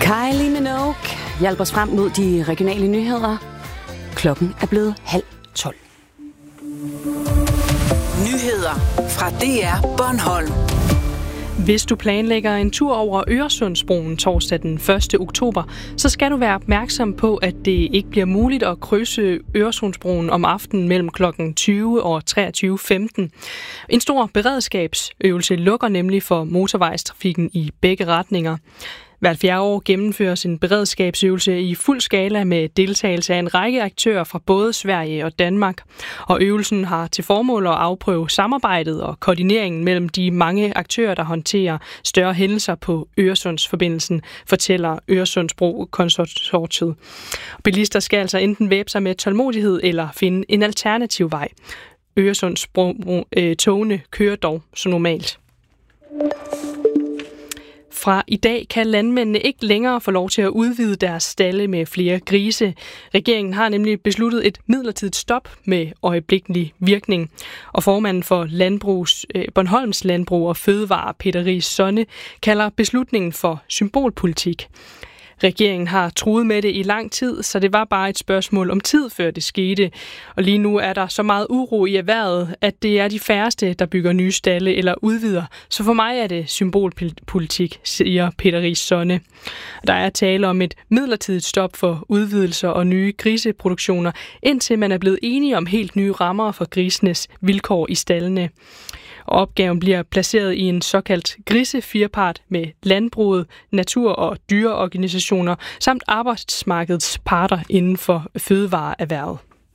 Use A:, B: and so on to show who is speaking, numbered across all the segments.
A: Kylie Minogue hjælper os frem mod de regionale nyheder. Klokken er blevet 11:30.
B: Nyheder fra DR Bornholm.
C: Hvis du planlægger en tur over Øresundsbroen torsdag den 1. oktober, så skal du være opmærksom på, at det ikke bliver muligt at krydse Øresundsbroen om aftenen mellem kl. 20 og 23.15. En stor beredskabsøvelse lukker nemlig for motorvejstrafikken i begge retninger. Hvert 4 år gennemføres en beredskabsøvelse i fuld skala med deltagelse af en række aktører fra både Sverige og Danmark. Og øvelsen har til formål at afprøve samarbejdet og koordineringen mellem de mange aktører, der håndterer større hændelser på Øresundsforbindelsen, fortæller Øresundsbro-konsortiet. Bilister skal altså enten væbne sig med tålmodighed eller finde en alternativ vej. Øresundsbro-togene kører dog så normalt. Fra i dag kan landmændene ikke længere få lov til at udvide deres stalde med flere grise. Regeringen har nemlig besluttet et midlertidigt stop med øjeblikkelig virkning. Og formanden for Bornholms Landbrug og Fødevare, Peter Riis Sonne, kalder beslutningen for symbolpolitik. Regeringen har truet med det i lang tid, så det var bare et spørgsmål om tid, før det skete. Og lige nu er der så meget uro i erhvervet, at det er de færreste, der bygger nye stalde eller udvider. Så for mig er det symbolpolitik, siger Peter Riis Sonne. Der er tale om et midlertidigt stop for udvidelser og nye griseproduktioner, indtil man er blevet enige om helt nye rammer for grisenes vilkår i staldene. Og opgaven bliver placeret i en såkaldt grisefirpart med landbruget, natur- og dyreorganisationer samt arbejdsmarkedets parter inden for fødevareerhvervet.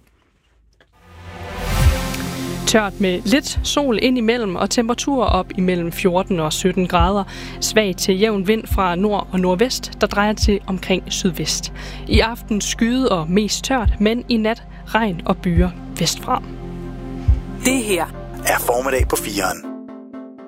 C: Tørt med lidt sol indimellem og temperaturer op imellem 14 og 17 grader. Svag til jævn vind fra nord og nordvest, der drejer til omkring sydvest. I aften skyde og mest tørt, men i nat regn og byer vestfra.
B: Det her
D: er formiddag på 4'eren.